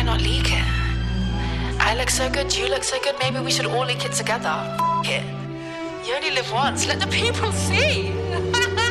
not leak it? I look so good, you look so good, maybe we should all link it together. F it. You only live once, let the people see.